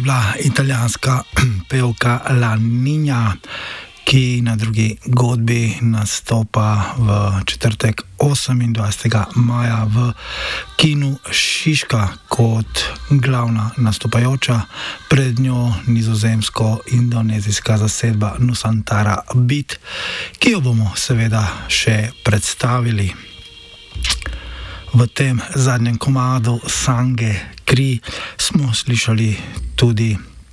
bila italijanska pevka La Niña, ki na drugi godbi nastopa v četrtek 28. maja v kinu Šiška kot glavna nastopajoča, pred njo nizozemsko-indonezijska zasedba Nusantara Beat, ki jo bomo seveda še predstavili. V tem zadnjem komadu Sange Kri smo slišali tudi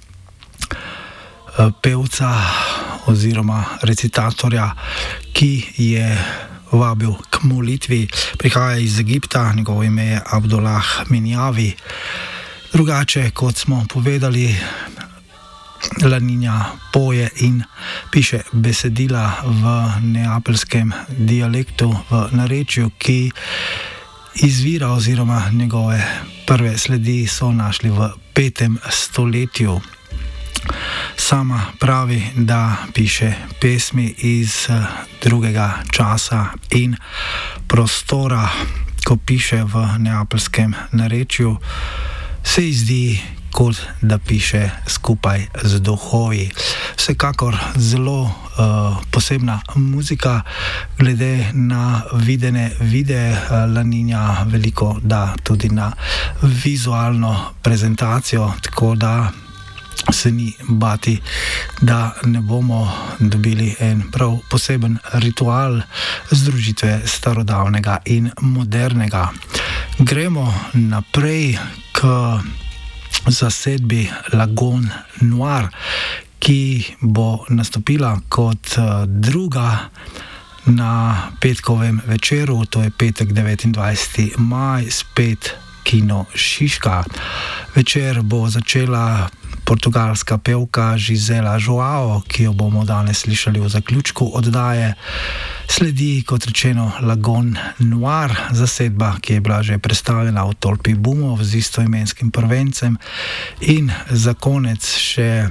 pevca oziroma recitatorja, ki je vabil k molitvi. Prihaja iz Egipta, njegovo ime je Abdullah Minjavi. Drugače, kot smo povedali, La Niña poje in piše besedila v neapeljskem dialektu, v narečju, ki izvira oziroma njegove prve sledi so našli v 5. stoletju. Sama pravi, da piše pesmi iz drugega časa in prostora. Ko piše v neapeljskem narečju, se ji zdi, kot da piše skupaj z duhovi. Vsekakor zelo posebna muzika, glede na videne videe La Niña veliko da tudi na vizualno prezentacijo, tako da se ni bati, da ne bomo dobili en prav poseben ritual združitve starodavnega in modernega. Gremo naprej k zasedbi Lagon Noir, ki bo nastopila kot druga na petkovem večeru, to je petek 29. maj, spet kino Šiška. Večer bo začela portugalska pevka Gisela Joao, ki jo bomo danes slišali v zaključku oddaje. Sledi, kot rečeno, Lagon Noir, zasedba, ki je bila že predstavljena v Tolpi Bumov z istoimenskim prvencem, in za konec še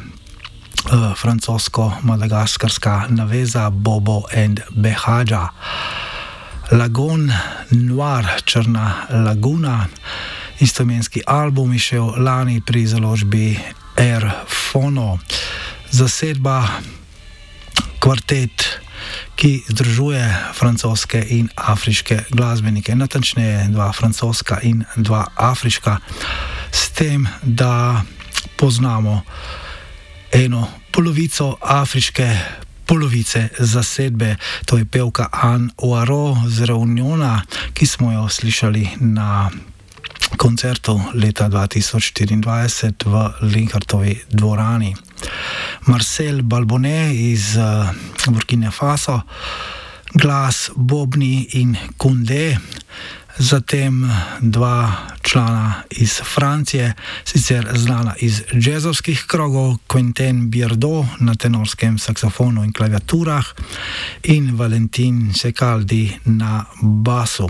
francosko-madagaskarska naveza Bobo and Behadža. Lagon Noir, Črna laguna, istoimenski album je šel lani pri založbi Airphono. Zasedba, kvartet, ki združuje francoske in afriške glasbenike, natančneje 2 francoska in 2 afriška, s tem, da poznamo eno polovico afriške polovice zasedbe, to je pevka Anne Oaro z Reuniona, ki smo jo slišali na koncertu leta 2024 v Linhartovi dvorani. Marcel Balbonet iz Burkine Faso, glas, bobni in kunde, zatem 2 člana iz Francije, sicer znana iz jazzovskih krogov, Quentin Bierdot na tenorskem saksofonu in klaviaturah in Valentin Secaldi na basu.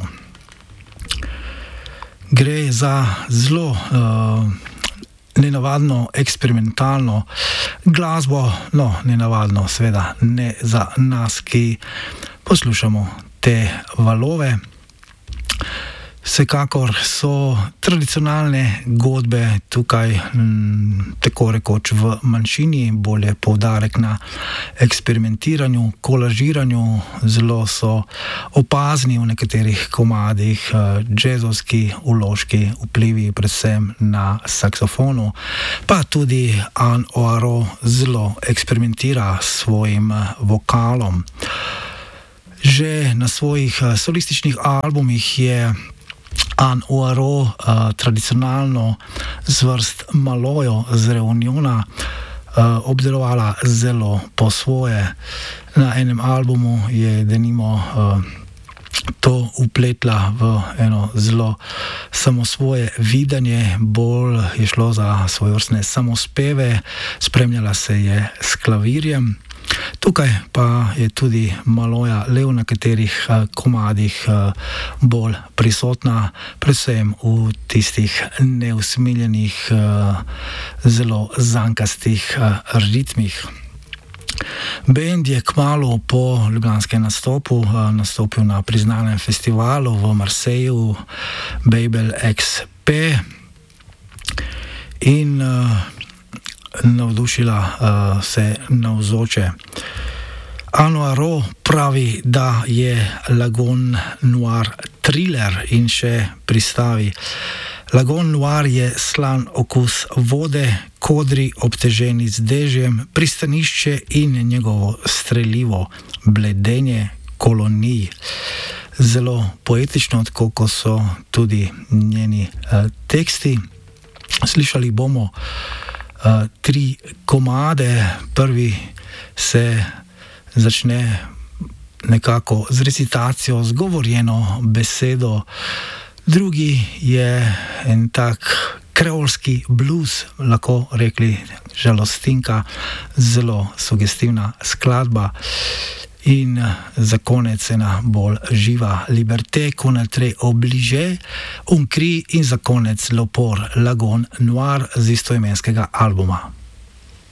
Gre za zelo nenavadno eksperimentalno glasbo, no, nenavadno seveda ne za nas, ki poslušamo te valove. Vsekakor so tradicionalne godbe tukaj tako rekoč v manjšini, bolje poudarek na eksperimentiranju, kolažiranju, zelo so opazni v nekaterih komadih jazzovski vložki, vplivi predvsem na saksofonu, pa tudi Anne Oaro zelo eksperimentira s svojim vokalom. Že na svojih solističnih albumih je Anne Oaro tradicionalno zvrst Malojo z Reuniona obdelovala zelo po svoje. Na enem albumu je denimo to upletla v eno zelo samosvoje videnje, bolj je šlo za svojevrstne samospeve, spremljala se je s klavirjem. Tukaj pa je tudi Maloja le v nekaterih komadih bolj prisotna, predvsem v tistih neusmiljenih, zelo zankastih ritmih. Band je kmalu po ljubljanskem nastopu nastopil na priznanem festivalu v Marseju, Babel XP, in navdušila vse navzoče. Anoiro pravi, da je Lagon Noir thriller in še pristavi. Lagon Noir je slan okus vode, kodri obteženi z dežjem, pristanišče in njegovo strelivo bledenje kolonij. Zelo poetično, tako kot so tudi njeni teksti. Slišali bomo 3 komade. Prvi se začne nekako z recitacijo, z govorjeno besedo. Drugi je en tak kreolski blues, lahko rekli žalostinka, zelo sugestivna skladba. In za konec ena bolj živa Liberté qu'on a très obligé, un cri in za konec L'Opor Lagon Noir z istoimenskega albuma.